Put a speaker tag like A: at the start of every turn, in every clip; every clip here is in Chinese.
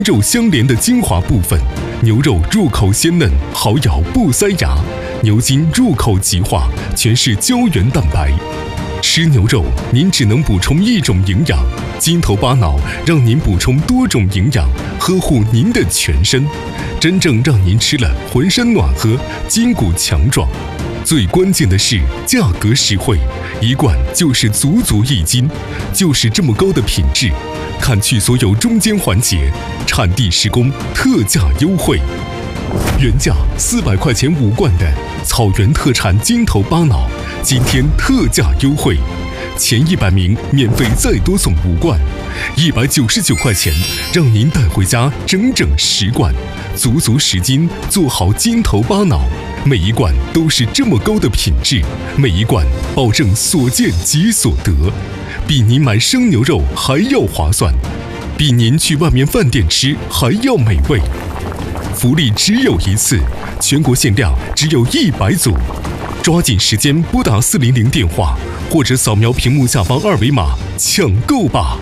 A: 肉相连的精华部分，牛肉入口鲜嫩，好咬不塞牙；牛筋入口即化，全是胶原蛋白。吃牛肉，您只能补充一种营养，筋头巴脑让您补充多种营养，呵护您的全身，真正让您吃了浑身暖和，筋骨强壮。最关键的是价格实惠，一罐就是足1斤，就是这么高的品质。看去所有中间环节，产地施工，特价优惠。原价400块钱5罐的草原特产筋头巴脑，今天特价优惠，前100名免费再多送5罐，199块钱，让您带回家整整10罐，足10斤做好筋头巴脑。每一罐都是这么高的品质，每一罐保证所见即所得，比您买生牛肉还要划算，比您去外面饭店吃还要美味。福利只有一次，全国限量只有100组，抓紧时间拨打400电话，或者扫描屏幕下方2维码抢购吧。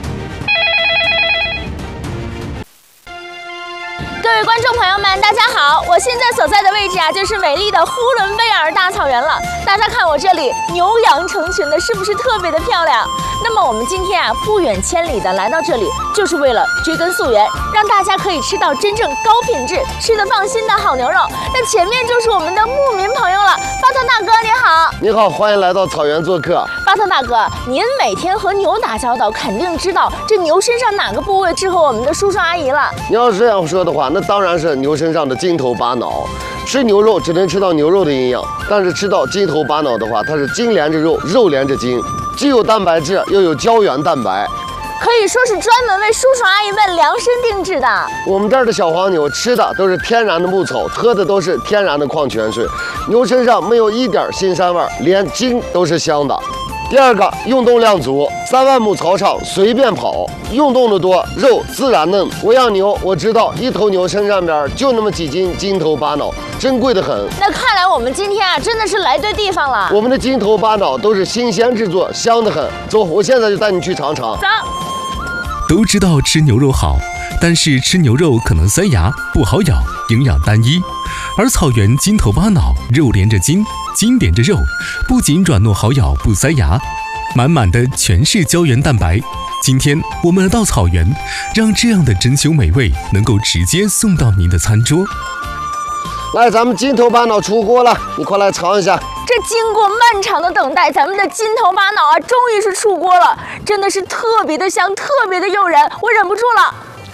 B: 各位观众朋友们，大家好！我现在所在的位置就是美丽的呼伦贝尔大草原了。大家看我这里牛羊成群的，是不是特别的漂亮？那么我们今天不远千里的来到这里，就是为了追根溯源，让大家可以吃到真正高品质、吃得放心的好牛肉。那前面就是我们的牧民朋友了，巴特大哥你好。
C: 你好，欢迎来到草原做客。
B: 巴特大哥，您每天和牛打交道，肯定知道这牛身上哪个部位适合我们的叔叔阿姨了。
C: 你要是这样说的话，那当然是牛身上的筋头巴脑。吃牛肉只能吃到牛肉的营养，但是吃到筋头巴脑的话，它是筋连着肉，肉连着筋，既有蛋白质，又有胶原蛋白，
B: 可以说是专门为叔叔阿姨们量身定制的。
C: 我们这儿的小黄牛吃的都是天然的牧草，喝的都是天然的矿泉水，牛身上没有一点腥膻味，连筋都是香的。第二个，运动量足，3万亩草场随便跑，运动的多，肉自然嫩。我养牛，我知道一头牛身上边就那么几斤筋头巴脑，珍贵的很。
B: 那看来我们今天真的是来对地方了。
C: 我们的筋头巴脑都是新鲜制作，香得很。走，我现在就带你去尝尝。
B: 走。
A: 都知道吃牛肉好，但是吃牛肉可能塞牙，不好咬，营养单一。而草原筋头巴脑，肉连着筋，筋连着肉，不仅软糯好咬不塞牙，满满的全是胶原蛋白。今天我们来到草原，让这样的珍馐美味能够直接送到您的餐桌。
C: 来，咱们筋头巴脑出锅了，你快来尝一下。
B: 这经过漫长的等待，咱们的筋头巴脑终于是出锅了，真的是特别的香，特别的诱人，我忍不住了。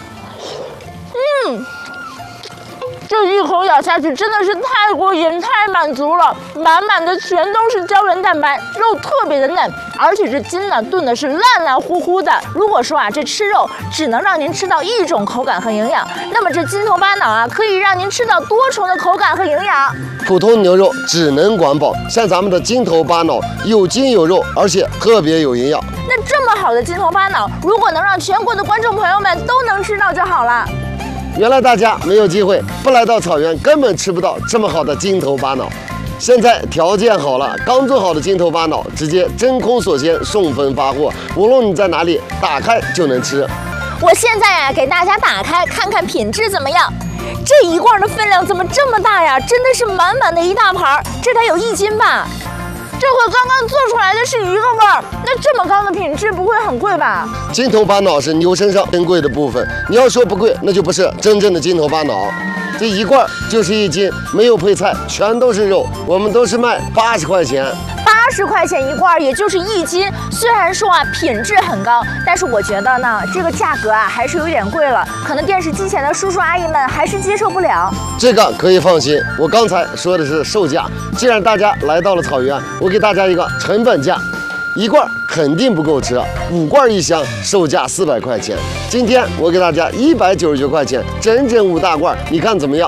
B: 这一口咬下去真的是太过瘾，太满足了，满满的全都是胶原蛋白，肉特别的嫩，而且这筋呢炖的是烂乎乎的。如果说这吃肉只能让您吃到一种口感和营养，那么这筋头巴脑可以让您吃到多重的口感和营养。
C: 普通牛肉只能管饱，像咱们的筋头巴脑有筋有肉，而且特别有营养。
B: 那这么好的筋头巴脑，如果能让全国的观众朋友们都能吃到就好了。
C: 原来大家没有机会，不来到草原根本吃不到这么好的筋头巴脑。现在条件好了，刚做好的筋头巴脑直接真空锁鲜，送分发货，无论你在哪里，打开就能吃。
B: 我现在给大家打开看看品质怎么样。这一罐的分量怎么这么大呀？真的是满满的一大盘，这得有1斤吧。这和刚刚做出来的是一个味儿，那这么高的品质不会很贵吧？
C: 筋头巴脑是牛身上珍贵的部分，你要说不贵，那就不是真正的筋头巴脑。这一罐就是1斤，没有配菜，全都是肉，我们都是卖80块钱。
B: 80块钱一罐，也就是1斤。虽然说品质很高，但是我觉得呢，这个价格还是有点贵了，可能电视机前的叔叔阿姨们还是接受不了。
C: 这个可以放心，我刚才说的是售价。既然大家来到了草原，我给大家一个成本价，一罐肯定不够吃，5罐1箱，售价400块钱。今天我给大家199块钱，整整5大罐，你看怎么样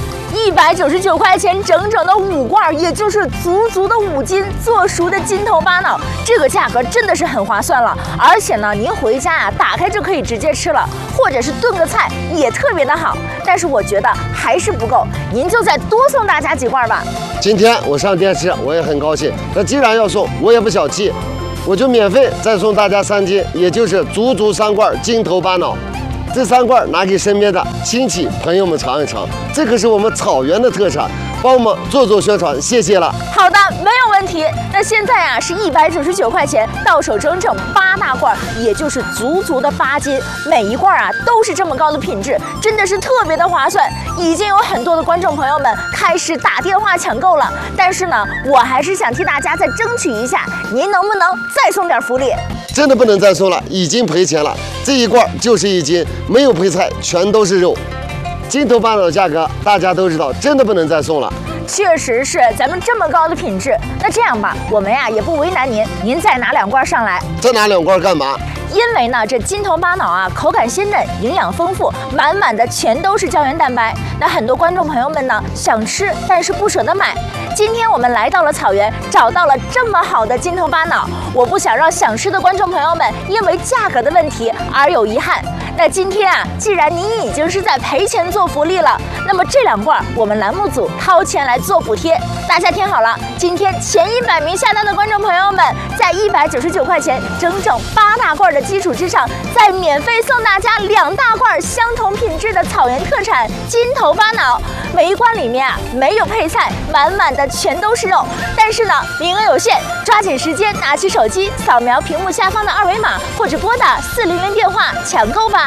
B: ？199块钱，整整的5罐，也就是足的5斤做熟的筋头巴脑，这个价格真的是很划算了。而且呢，您回家打开就可以直接吃了，或者是炖个菜也特别的好。但是我觉得还是不够，您就再多送大家几罐吧。
C: 今天我上电视，我也很高兴。那既然要送，我也不小气，我就免费再送大家3斤，也就是足3罐筋头巴脑。 这3罐拿给身边的亲戚朋友们尝一尝，这可是我们草原的特产，帮我们做宣传，谢谢了。
B: 好的，没有问题。那现在啊是199块钱，到手整整8大罐，也就是足的8斤，每一罐啊都是这么高的品质，真的是特别的划算。已经有很多的观众朋友们开始打电话抢购了，但是呢，我还是想替大家再争取一下，您能不能再送点福利？
C: 真的不能再送了，已经赔钱了。这一罐就是1斤，没有配菜，全都是肉。金头巴脑的价格大家都知道，真的不能再送了。
B: 确实是，咱们这么高的品质，那这样吧，我们呀也不为难您，您再拿2罐上来。
C: 再拿2罐干嘛？
B: 因为呢，这金头巴脑啊，口感鲜嫩，营养丰富，满满的全都是胶原蛋白。那很多观众朋友们呢，想吃但是不舍得买。今天我们来到了草原，找到了这么好的金头巴脑，我不想让想吃的观众朋友们因为价格的问题而有遗憾。那今天啊，既然您已经是在赔钱做福利了，那么这2罐我们栏目组掏钱来做补贴。大家听好了，今天前100名下单的观众朋友们，在199块钱整整8大罐的基础之上，再免费送大家2大罐相同品质的草原特产金头巴脑。每一罐里面啊没有配菜，满满的全都是肉。但是呢，名额有限，抓紧时间拿起手机扫描屏幕下方的2维码，或者拨打400电话抢购吧。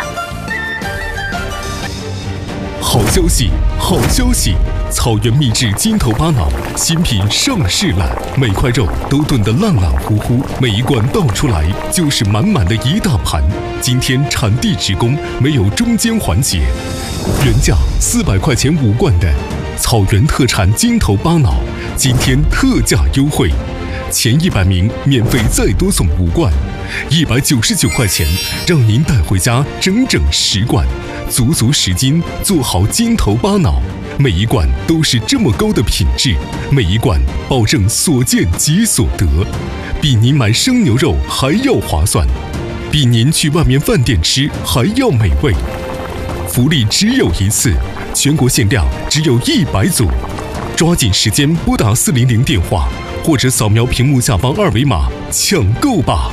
A: 好消息，好消息！草原秘制金头巴脑新品上市了，每块肉都炖得烂烂乎乎，每一罐倒出来就是满满的一大盘。今天产地直供，没有中间环节。原价400块钱5罐的草原特产金头巴脑，今天特价优惠，前100名免费再多送5罐，199块钱，让您带回家整整10罐。足10斤做好金头巴脑，每一罐都是这么高的品质，每一罐保证所见即所得，比您买生牛肉还要划算，比您去外面饭店吃还要美味。福利只有一次，全国限量只有100组，抓紧时间拨打400电话，或者扫描屏幕下方2维码抢购吧。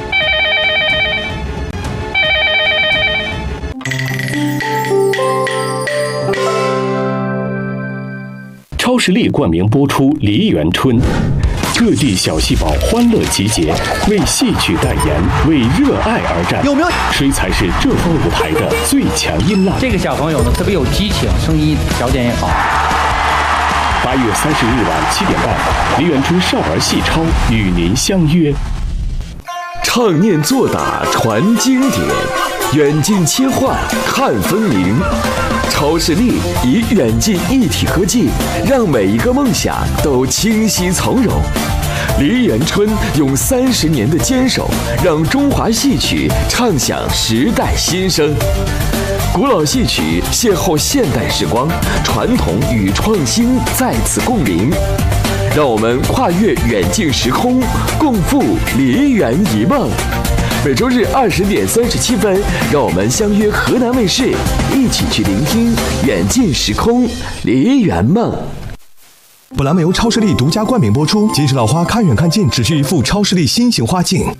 D: 超视力冠名播出《梨园春》，各地小细胞欢乐集结，为戏曲代言，为热爱而战。
E: 有没有？
D: 谁才是这方舞台的最强音浪？
E: 这个小朋友呢，特别有激情，声音条件也好。
D: 8月30日晚7点半，梨园春少儿戏超与您相约。
F: 唱念做打传经典，远近切换看分明。超视力以远近一体合技，让每一个梦想都清晰从容。梨园春用30年的坚守，让中华戏曲唱响时代新声。古老戏曲邂逅现代时光，传统与创新在此共鸣。让我们跨越远近时空，共赴梨园一梦。每周日20点37分，让我们相约河南卫视，一起去聆听远近时空梨园梦。
G: 本栏目由超视力独家冠名播出。金石老花看远看近，只需一副超视力新型花镜。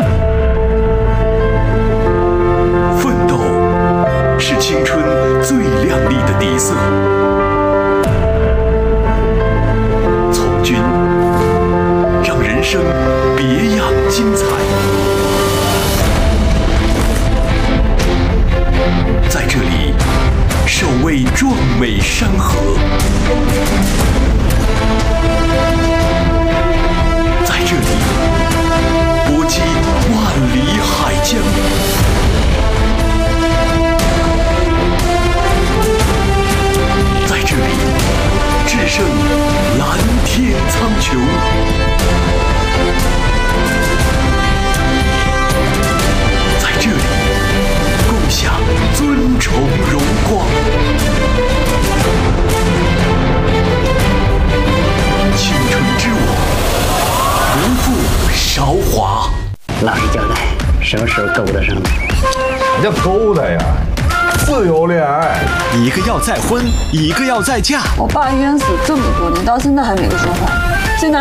F: 奋斗是青春最亮丽的底色。从军让人生别样精彩。在这里，守卫壮美山河；在这里，搏击万里海疆；在这里，制胜蓝天苍穹。在这里，共享尊崇荣光。青春之舞，不负韶华。
H: 老实交代，什么时候勾搭上的？
I: 什么叫勾搭呀？自由恋爱，
G: 一个要再婚，一个要再嫁。
J: 我爸冤死这么多年，到现在还没个说法。现在